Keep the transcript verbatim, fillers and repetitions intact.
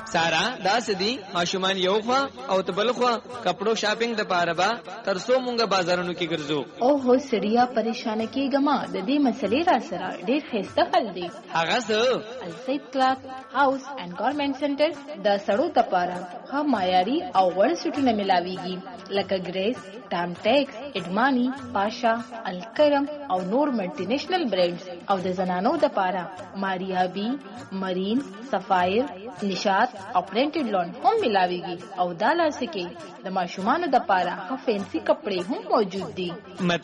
سارا دا سدي ماشومان یو خوا او تبل خوا کپړو شاپینګ د پاره با ترسو مونږه بازارونو کې ګرځو. او هو سړیا پریشان کېګما د دې مسلې را سره ډېر خسته حل دی. هغه څه السید کلاث هاوس اینڈ گارمنټ سنټر د سړو د پاره ها معیاري او وړ سټونه ملاويږي لکه ګریس، ټام ټیکس، اډمانی، پاشا، الکرم او نور ملټي نېشنل برانډز او د زنانو د پاره ماریابي، مرین، سفایر، نشاط او پرینټډ لون هم ملاويږي او دا لاسه کې د ماشومان د پاره ها فینسي کپڑے هم موجود دي.